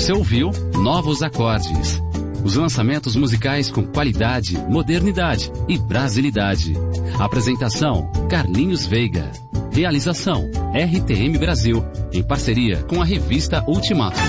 Você ouviu Novos Acordes. Os lançamentos musicais com qualidade, modernidade e brasilidade. Apresentação, Carlinhos Veiga. Realização, RTM Brasil, em parceria com a revista Ultimato.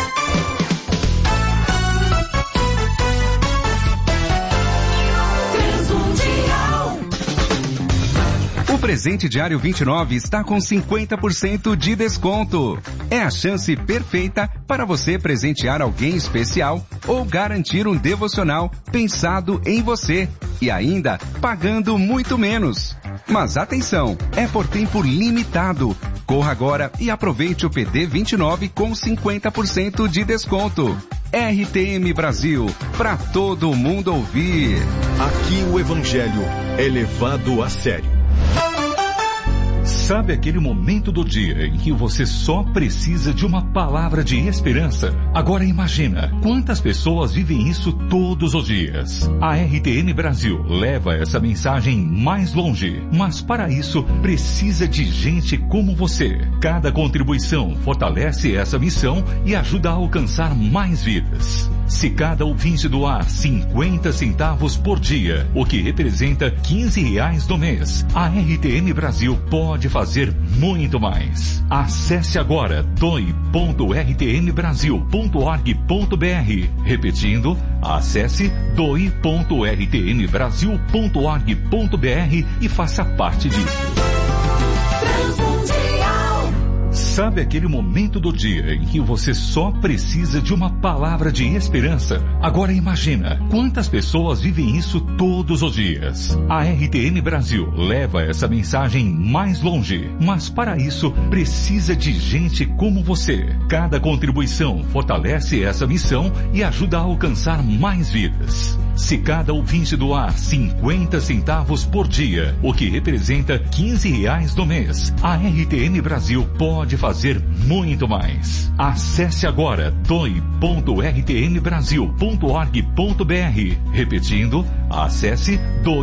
O presente diário 29 está com 50% de desconto. É a chance perfeita para você presentear alguém especial ou garantir um devocional pensado em você e ainda pagando muito menos. Mas atenção, é por tempo limitado. Corra agora e aproveite o PD 29 com 50% de desconto. RTM Brasil, para todo mundo ouvir. Aqui o Evangelho é levado a sério. Sabe aquele momento do dia em que você só precisa de uma palavra de esperança? Agora imagina, quantas pessoas vivem isso todos os dias? A RTM Brasil leva essa mensagem mais longe, mas para isso precisa de gente como você. Cada contribuição fortalece essa missão e ajuda a alcançar mais vidas. Se cada ouvinte doar 50 centavos por dia, o que representa R$15 no mês, a RTM Brasil pode fazer muito mais. Acesse agora doe.rtmbrasil.org.br. Repetindo, acesse doe.rtmbrasil.org.br e faça parte disso. Sabe aquele momento do dia em que você só precisa de uma palavra de esperança? Agora imagina, quantas pessoas vivem isso todos os dias? A RTM Brasil leva essa mensagem mais longe, mas para isso precisa de gente como você. Cada contribuição fortalece essa missão e ajuda a alcançar mais vidas. Se cada ouvinte doar 50 centavos por dia, o que representa R$15 no mês, a RTM Brasil pode fazer muito mais. Acesse agora doe.rtmbrasil.org.br. Repetindo, acesse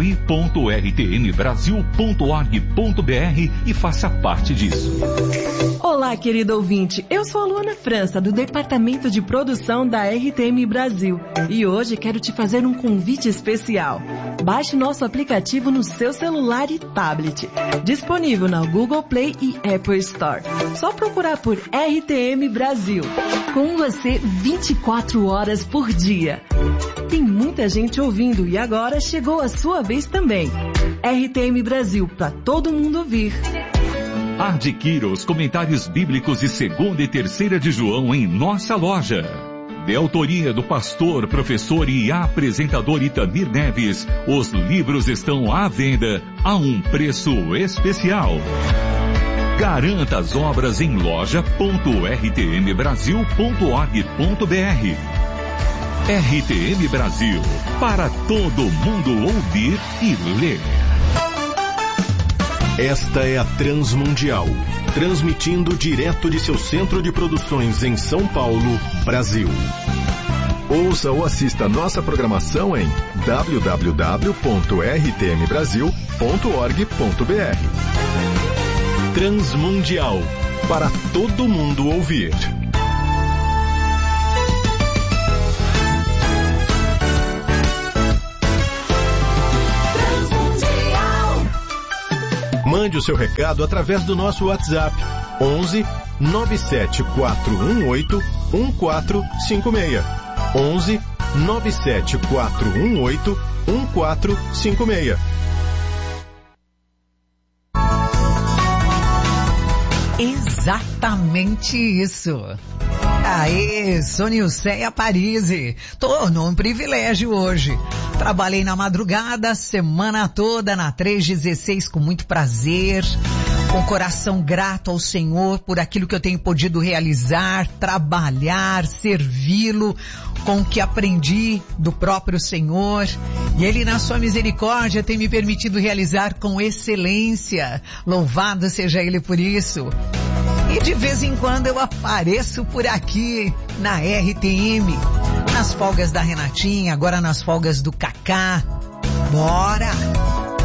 doe.rtmbrasil.org.br e faça parte disso. Olá, querido ouvinte. Eu sou a Luana França, do Departamento de Produção da RTM Brasil. E hoje quero te fazer um convite especial. Baixe nosso aplicativo no seu celular e tablet. Disponível na Google Play e Apple Store. Só procurar por RTM Brasil. Com você 24 horas por dia. Tem muita gente ouvindo e agora chegou a sua vez também. RTM Brasil, para todo mundo ouvir. Adquira os comentários bíblicos de 2ª e 3ª de João em nossa loja. De autoria do pastor, professor e apresentador Itamir Neves, os livros estão à venda a um preço especial. Garanta as obras em loja.rtmbrasil.org.br. RTM Brasil, para todo mundo ouvir e ler. Esta é a Transmundial, transmitindo direto de seu centro de produções em São Paulo, Brasil. Ouça ou assista nossa programação em www.rtmbrasil.org.br. Transmundial, para todo mundo ouvir. Mande o seu recado através do nosso WhatsApp 11 97418 1456. 11 97418 1456. Exatamente isso. Aê, sou Nilceia Parisi. Tô num privilégio hoje. Trabalhei na madrugada, semana toda na 316 com muito prazer, com coração grato ao Senhor por aquilo que eu tenho podido realizar, trabalhar, servi-lo com o que aprendi do próprio Senhor. E Ele, na sua misericórdia, tem me permitido realizar com excelência. Louvado seja Ele por isso. E de vez em quando eu apareço por aqui na RTM, nas folgas da Renatinha, agora nas folgas do Cacá. Bora!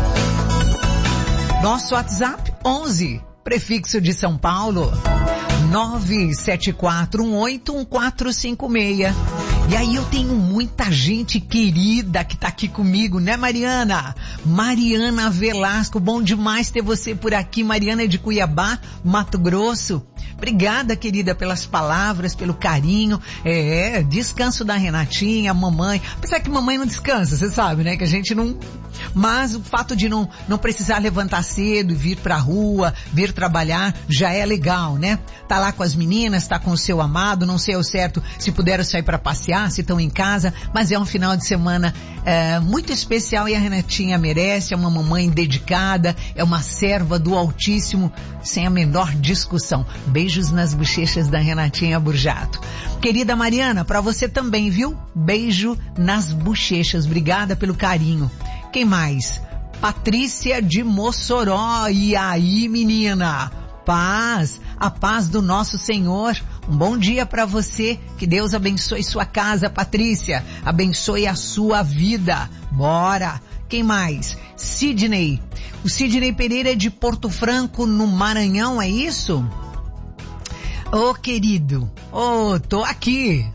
Nosso WhatsApp 11, prefixo de São Paulo, 974181456. E aí eu tenho muita gente querida que tá aqui comigo, né, Mariana? Mariana Velasco, bom demais ter você por aqui. Mariana é de Cuiabá, Mato Grosso. Obrigada, querida, pelas palavras, pelo carinho. Descanso da Renatinha, mamãe. Apesar que mamãe não descansa, você sabe, né? Que a gente não... Mas o fato de não precisar levantar cedo e vir pra rua, vir trabalhar, já é legal, né? Tá lá com as meninas, tá com o seu amado, não sei ao certo se puderam sair pra passear, se estão em casa, mas é um final de semana muito especial e a Renatinha merece, é uma mamãe dedicada, é uma serva do Altíssimo, sem a menor discussão. Beijos nas bochechas da Renatinha Burjato. Querida Mariana, pra você também, viu? Beijo nas bochechas, obrigada pelo carinho. Quem mais? Patrícia de Mossoró. E aí, menina? Paz, a paz do nosso Senhor. Um bom dia para você. Que Deus abençoe sua casa, Patrícia. Abençoe a sua vida. Bora. Quem mais? Sidney. O Sidney Pereira é de Porto Franco, no Maranhão, é isso? Ô, querido. Tô aqui.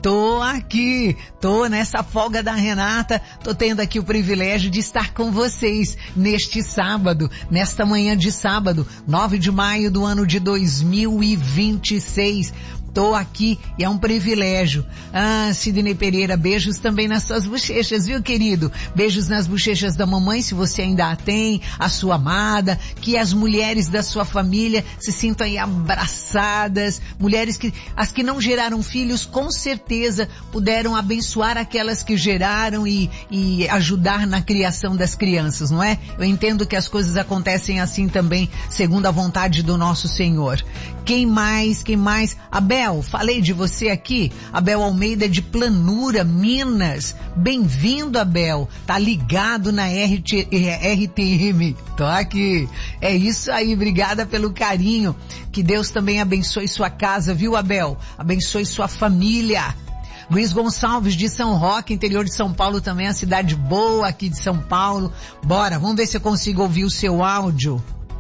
Tô nessa folga da Renata, tô tendo aqui o privilégio de estar com vocês neste sábado, nesta manhã de sábado, 9 de maio do ano de 2026. Tô aqui e é um privilégio. Sidney Pereira, beijos também nas suas bochechas, viu, querido? Beijos nas bochechas da mamãe, se você ainda a tem, a sua amada, que as mulheres da sua família se sintam aí abraçadas, mulheres as que não geraram filhos, com certeza puderam abençoar aquelas que geraram e ajudar na criação das crianças, não é? Eu entendo que as coisas acontecem assim também, segundo a vontade do nosso Senhor. Quem mais? Abel, falei de você aqui. Abel Almeida de Planura, Minas. Bem-vindo, Abel. Tá ligado na RTM. Tô aqui. É isso aí, obrigada pelo carinho. Que Deus também abençoe sua casa, viu, Abel? Abençoe sua família. Luiz Gonçalves de São Roque, interior de São Paulo também, a cidade boa aqui de São Paulo. Bora, vamos ver se eu consigo ouvir o seu áudio.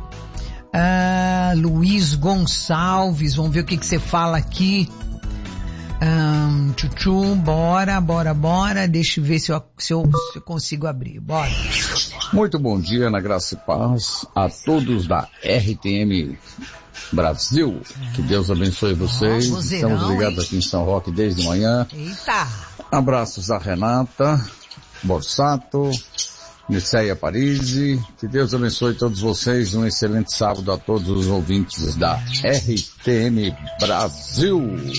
Luiz Gonçalves, vamos ver o que você fala aqui. Bora, deixa eu ver se eu consigo abrir, bora. Muito bom dia, na graça e paz a todos da RTM Brasil, que Deus abençoe vocês. Estamos ligados aqui em São Roque desde manhã. Eita! Abraços a Renata Borsato, Niceia Parisi, que Deus abençoe todos vocês, um excelente sábado a todos os ouvintes da RTM Brasil.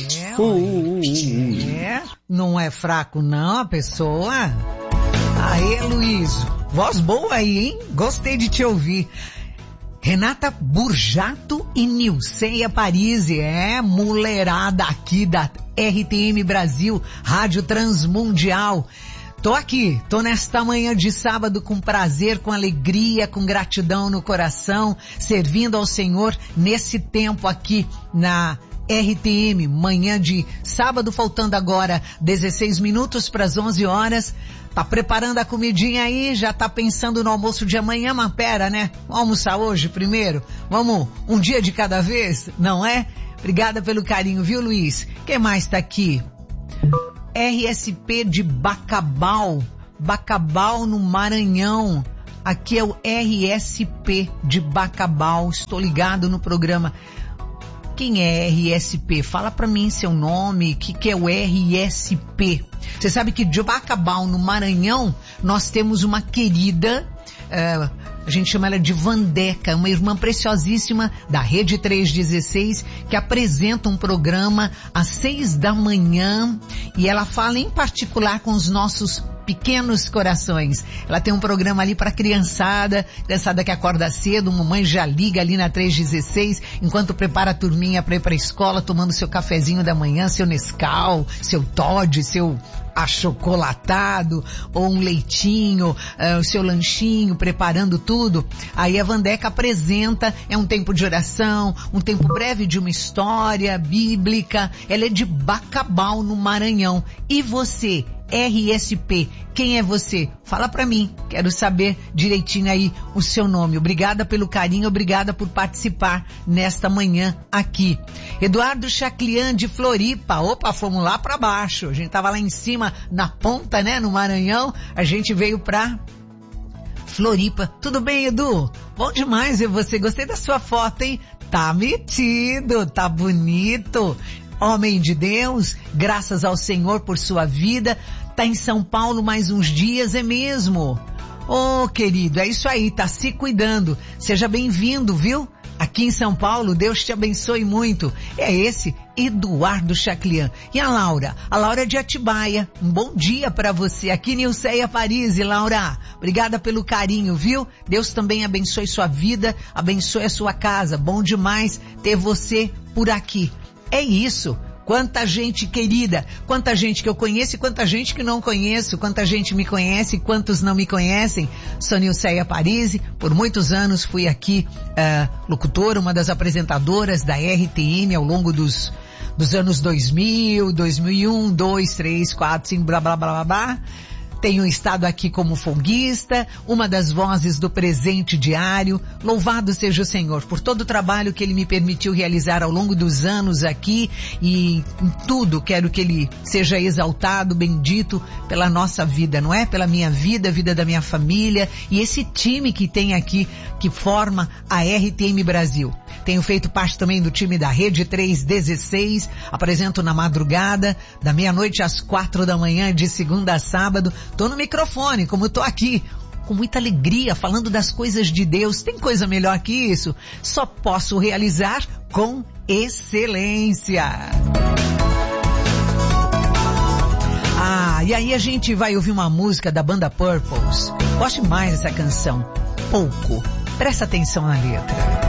Não é fraco não a pessoa? Aê, Luiz, voz boa aí, hein? Gostei de te ouvir. Renata Burjato e Nilceia Parisi, mulherada aqui da RTM Brasil, Rádio Transmundial. Tô aqui, tô nesta manhã de sábado com prazer, com alegria, com gratidão no coração, servindo ao Senhor nesse tempo aqui na RTM, manhã de sábado, faltando agora 16 minutos para as 11 horas. Tá preparando a comidinha aí, já tá pensando no almoço de amanhã, mas pera, né? Vamos almoçar hoje primeiro? Vamos um dia de cada vez, não é? Obrigada pelo carinho, viu, Luiz? Quem mais tá aqui? RSP de Bacabal no Maranhão. Aqui é o RSP de Bacabal, estou ligado no programa. Quem é RSP? Fala pra mim seu nome, o que é o RSP? Você sabe que de Bacabal no Maranhão, nós temos uma querida, a gente chama ela de Vandeca, uma irmã preciosíssima da Rede 316, que apresenta um programa às 6 da manhã e ela fala em particular com os nossos pequenos corações. Ela tem um programa ali para criançada que acorda cedo, mamãe já liga ali na 316, enquanto prepara a turminha para ir para a escola, tomando seu cafezinho da manhã, seu Nescau, seu Toddy, seu achocolatado, ou um leitinho, o seu lanchinho, preparando tudo. Aí a Vandeca apresenta, é um tempo de oração, um tempo breve de uma história bíblica. Ela é de Bacabal, no Maranhão. E você RSP. Quem é você? Fala pra mim. Quero saber direitinho aí o seu nome. Obrigada pelo carinho, obrigada por participar nesta manhã aqui. Eduardo Chaclian de Floripa. Opa, fomos lá pra baixo. A gente tava lá em cima, na ponta, né, no Maranhão. A gente veio pra Floripa. Tudo bem, Edu? Bom demais ver você. Gostei da sua foto, hein? Tá metido, tá bonito. Homem de Deus, graças ao Senhor por sua vida. Tá em São Paulo mais uns dias, é mesmo? Oh, querido, é isso aí, tá se cuidando. Seja bem-vindo, viu? Aqui em São Paulo, Deus te abençoe muito. É esse Eduardo Chaclian. E a Laura? A Laura de Atibaia. Um bom dia pra você. Aqui Nilceia Paris, Laura. Obrigada pelo carinho, viu? Deus também abençoe sua vida, abençoe a sua casa. Bom demais ter você por aqui. É isso. Quanta gente querida, quanta gente que eu conheço e quanta gente que não conheço, quanta gente me conhece e quantos não me conhecem. Sou Nilceia Parisi, por muitos anos fui aqui locutora, uma das apresentadoras da RTM ao longo dos anos 2000, 2001, 2, 3, 4, 5, blá, blá, blá, blá, blá. Tenho estado aqui como folguista, uma das vozes do presente diário. Louvado seja o Senhor por todo o trabalho que Ele me permitiu realizar ao longo dos anos aqui, e em tudo quero que Ele seja exaltado, bendito pela nossa vida, não é? Pela minha vida, a vida da minha família e esse time que tem aqui, que forma a RTM Brasil. Tenho feito parte também do time da Rede 316, apresento na madrugada, da meia-noite às 4 da manhã, de segunda a sábado. Tô no microfone, como tô aqui, com muita alegria, falando das coisas de Deus. Tem coisa melhor que isso? Só posso realizar com excelência. E aí a gente vai ouvir uma música da banda Purples. Gosto mais dessa canção. Pouco. Presta atenção na letra.